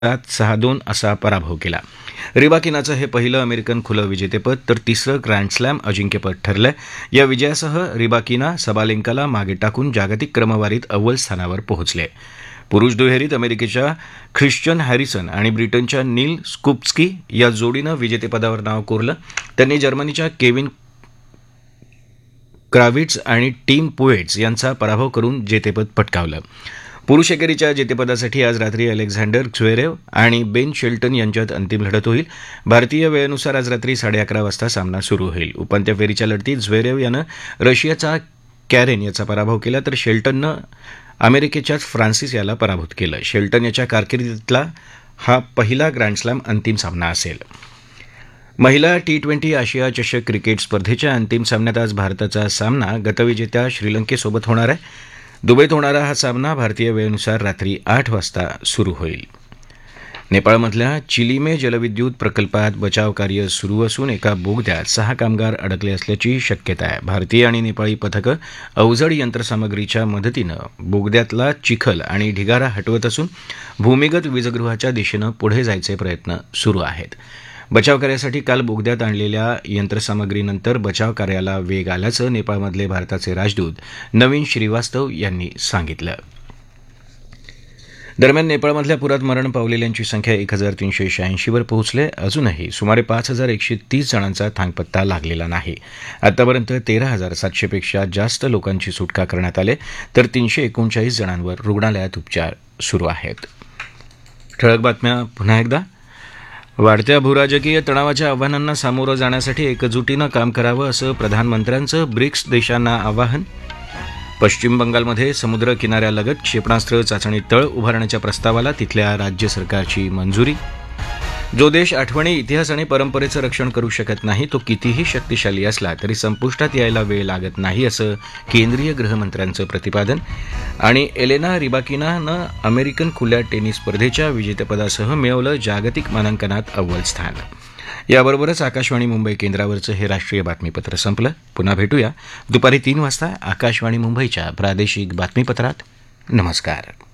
6-2 असा पराभव केला. रिबाकिनाचं हे पहिलं अमेरिकन खुलं विजेतेपद तर तिसरं ग्रँडस्लॅम अजिंक्यपद ठरलंय. या विजयासह रिबाकिना सबालेंकाला मागे टाकून जागतिक क्रमवारीत अव्वल स्थानावर पोहोचले. पुरुष दुहेरीत अमेरिकेच्या ख्रिश्चन हॅरिसन आणि ब्रिटनच्या नील स्कुप्स्की या जोडीनं विजेतेपदावर नाव कोरलं. त्यांनी जर्मनीच्या केविन क्राविट्स आणि टीम पुएट्स यांचा पराभव करून जेतेपद पटकावलं. पुरुष एकेरीच्या जेतेपदासाठी आज रात्री अलेक्झांडर झ्वेरेव आणि बेन शेल्टन यांच्यात अंतिम लढत होईल. भारतीय वेळेनुसार आज रात्री 11:30 वाजता सामना सुरू होईल. उपांत्य फेरीच्या लढतीत झ्वेरेव यानं रशियाचा कॅरेन याचा पराभव केला तर शेल्टननं अमेरिकेच्याच फ्रान्सिस याला पराभूत केलं. शेल्टन याच्या कारकिर्दीतला हा पहिला ग्रँडस्लॅम अंतिम सामना असेल. महिला T20 आशिया चषक क्रिकेट स्पर्धेच्या अंतिम सामन्यात आज भारताचा सामना गतविजेत्या श्रीलंकेसोबत होणार आहे. दुबईत होणारा हा सामना भारतीय वेळेनुसार रात्री 8 वाजता सुरू होईल. नेपाळमधल्या चिलिमे जलविद्युत प्रकल्पात बचावकार्य सुरू असून एका बोगद्यात 6 कामगार अडकले असल्याची शक्यता आहे. भारतीय आणि नेपाळी पथकं अवजड यंत्रसामग्रीच्या मदतीनं बोगद्यातला चिखल आणि ढिगारा हटवत असून भूमिगत वीजगृहाच्या दिशेनं पुढे जायचे प्रयत्न सुरू आहेत. बचावकार्यासाठी काल बोगद्यात आणलेल्या यंत्रसामग्रीनंतर बचावकार्याला वेग आल्याचं नेपाळमधले भारताचे राजदूत नवीन श्रीवास्तव यांनी सांगितलं. दरम्यान नेपाळमधल्या पुरात मरण पावलेल्यांची संख्या 1386 वर पोहोचली. अजूनही सुमारे 5130 जणांचा थांगपत्ता लागलेला नाही. आतापर्यंत 13,700 पेक्षा जास्त लोकांची सुटका करण्यात आली तर 339 जणांवर रुग्णालयात उपचार सुरू आहेत. ठळक बातम्या पुन्हा एकदा. वाढत्या भूराजकीय तणावाच्या आव्हानांना सामोरं जाण्यासाठी एकजुटीनं काम करावं असं प्रधानमंत्र्यांचं ब्रिक्स देशांना आवाहन. पश्चिम बंगालमध्ये समुद्र किनाऱ्यालगत क्षेपणास्त्र चाचणी तळ उभारण्याच्या प्रस्तावाला तिथल्या राज्य सरकारची मंजुरी. जो देश आठवणी, इतिहास आणि परंपरेचं रक्षण करू शकत नाही तो कितीही शक्तिशाली असला तरी संपुष्टात यायला वेळ लागत नाही असं केंद्रीय गृहमंत्र्यांचं प्रतिपादन. आणि एलेना रिबाकिनानं अमेरिकन खुल्या टेनिस स्पर्धेच्या विजेतेपदासह मिळवलं जागतिक मानांकनात अव्वल स्थान. याबरोबरच आकाशवाणी मुंबई केंद्रावरचं हे राष्ट्रीय बातमीपत्र संपलं. पुन्हा भेटूया दुपारी 3 वाजता आकाशवाणी मुंबईच्या प्रादेशिक बातमीपत्रात. नमस्कार.